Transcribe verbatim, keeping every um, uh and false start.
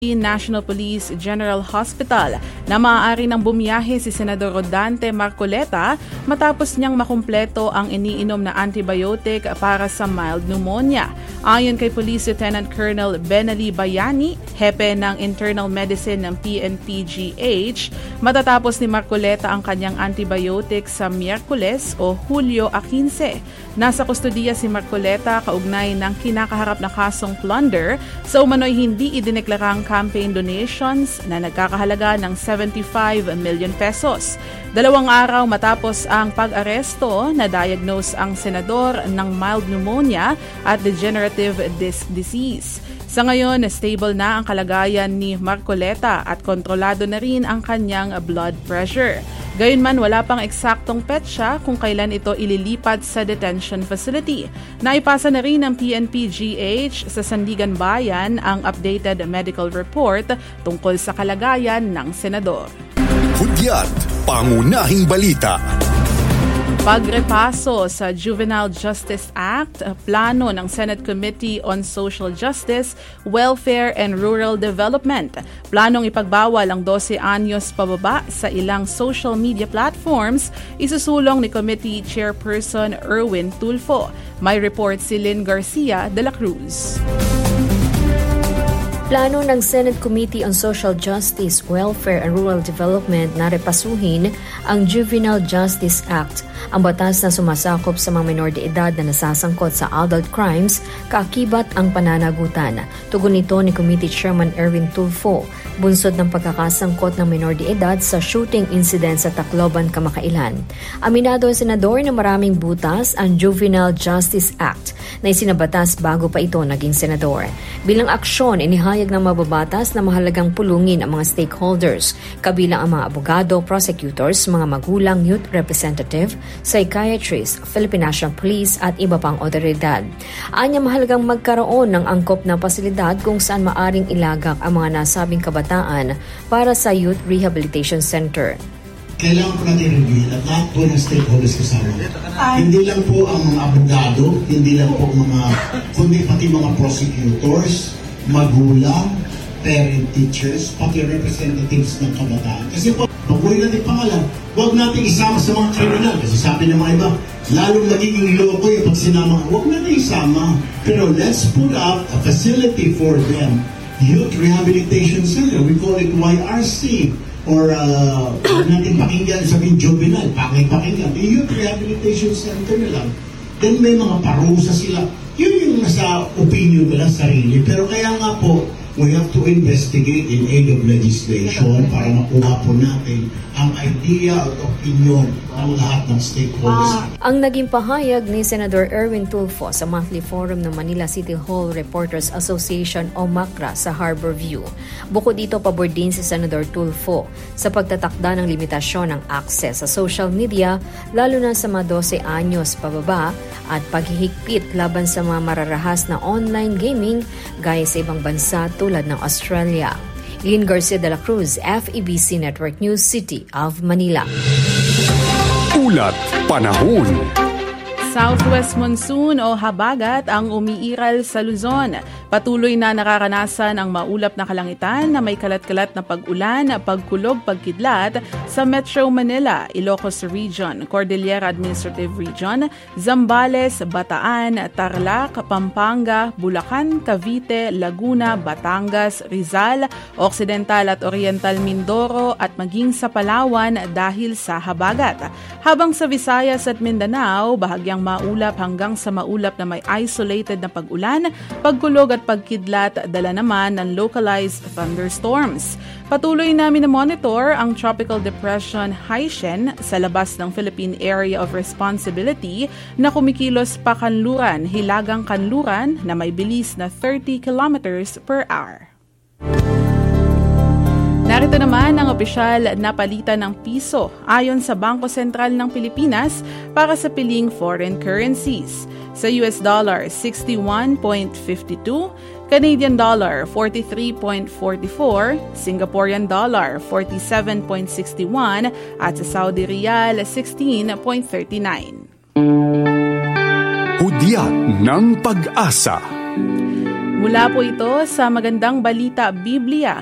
National Police General Hospital na maaari nang bumiyahe si Senador Rodante Marcoleta matapos niyang makumpleto ang iniinom na antibiotic para sa mild pneumonia. Ayon kay Police Lieutenant Colonel Benali Bayani, hepe ng Internal Medicine ng P N P G H, matatapos ni Marcoleta ang kanyang antibiotic sa Miyerkules o Hulyo fifteen. Nasa kustodiya si Marcoleta kaugnay ng kinakaharap na kasong plunder sa umano'y hindi idineklarang campaign donations na nagkakahalaga ng seventy-five million pesos. Dalawang araw matapos ang pag-aresto, na-diagnose ang senador ng mild pneumonia at degenerative disc disease. Sa ngayon, stable na ang kalagayan ni Marcoleta at kontrolado na rin ang kanyang blood pressure. Gayunman, wala pang eksaktong petsa kung kailan ito ililipat sa detention facility. Naipasa na rin ng P N P G H sa Sandigan Bayan ang updated medical report tungkol sa kalagayan ng senador. Hudyat, pangunahing balita. Pagrepaso sa Juvenile Justice Act, plano ng Senate Committee on Social Justice, Welfare and Rural Development. Planong ipagbawal ang twelve anyos pababa sa ilang social media platforms, isusulong ni Committee Chairperson Erwin Tulfo. May report si Lynn Garcia de la Cruz. Plano ng Senate Committee on Social Justice, Welfare and Rural Development na repasuhin ang Juvenile Justice Act, ang batas na sumasakop sa mga menor de edad na nasasangkot sa adult crimes, kaakibat ang pananagutan. Tugon nito ni Committee Chairman Erwin Tulfo, bunsod ng pagkakasangkot ng menor de edad sa shooting incident sa Tacloban kamakailan. Aminado ang senador na maraming butas ang Juvenile Justice Act na isinabatas bago pa ito naging senador. Bilang aksyon, inihayag ng mababatas na mahalagang pulungin ang mga stakeholders, kabilang ang mga abogado, prosecutors, mga magulang, youth representative, psychiatrist, Philippine National Police at iba pang otoridad. Anya mahalagang magkaroon ng angkop na pasilidad kung saan maaring ilagak ang mga nasabing kabataan para sa Youth Rehabilitation Center. Kailangan po natin review at lahat po ng stakeholders kasama. Hindi lang po ang mga abogado, hindi lang po mga, kundi pati mga prosecutors, magulang, parent teachers, pati representatives ng kabataan. Kasi po, pag-uwi natin pangalan, huwag natin isama sa mga kriminal. Kasi sabi ng mga iba, lalong magiging loko yung pag sinama. Huwag natin isama. Pero let's put up a facility for them. Youth Rehabilitation Center. We call it Y R C. Or uh, huwag natin pakinggan, sabihin juvenile, pakinggan. Youth Rehabilitation Center na lang. Then may mga parusa sila. Yun yung nasa opinion nila sarili. Pero kaya nga po, we have to investigate in aid of legislation para makuha po natin ang idea at opinion ng lahat ng stakeholders. Ang naging pahayag ni Senator Erwin Tulfo sa monthly forum ng Manila City Hall Reporters Association o MACRA sa Harbor View. Bukod dito, pabor din si Senator Tulfo sa pagtatakda ng limitasyon ng access sa social media, lalo na sa mga twelve anyos pababa, at paghihigpit laban sa mga mararahas na online gaming gaya sa ibang bansa tulad ng Australia. Lynn Garcia de la Cruz, F E B C Network News, City of Manila. Ulat Panahon. Southwest monsoon o habagat ang umiiral sa Luzon. Patuloy na nakaranasan ang maulap na kalangitan na may kalat-kalat na pag-ulan, pagkulog, pagkidlat sa Metro Manila, Ilocos Region, Cordillera Administrative Region, Zambales, Bataan, Tarlac, Pampanga, Bulacan, Cavite, Laguna, Batangas, Rizal, Occidental at Oriental Mindoro at maging sa Palawan dahil sa habagat. Habang sa Visayas at Mindanao, bahagyang maulap hanggang sa maulap na may isolated na pag-ulan, pagkulog at pagkidlat, dala naman ng localized thunderstorms. Patuloy namin na monitor ang Tropical Depression Haishen sa labas ng Philippine Area of Responsibility na kumikilos pa kanluran, hilagang kanluran na may bilis na thirty kilometers per hour. Narito naman ang opisyal na palitan ng piso ayon sa Bangko Sentral ng Pilipinas para sa piling foreign currencies. Sa U S dollar, sixty-one point five two, Canadian dollar, forty-three point four four, Singaporean dollar, forty-seven point six one, at sa Saudi Riyal, sixteen point three nine. Hudyat ng Pag-asa. Mula po ito sa Magandang Balita Biblia,